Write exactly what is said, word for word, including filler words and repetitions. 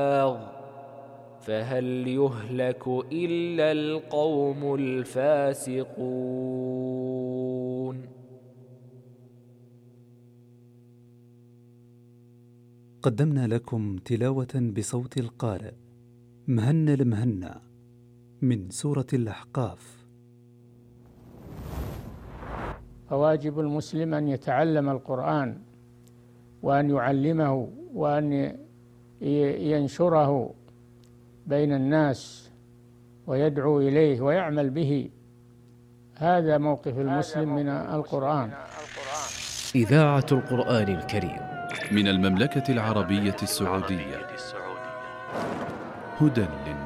فهل يهلك إلا القوم الفاسقون. قدمنا لكم تلاوة بصوت القارئ مهنا المهنا من سورة الأحقاف. فواجب المسلم أن يتعلم القرآن وأن يعلمه وأن ينشره بين الناس ويدعو إليه ويعمل به. هذا موقف المسلم من القرآن. إذاعة القرآن الكريم من المملكة العربية السعودية. هدى للناس.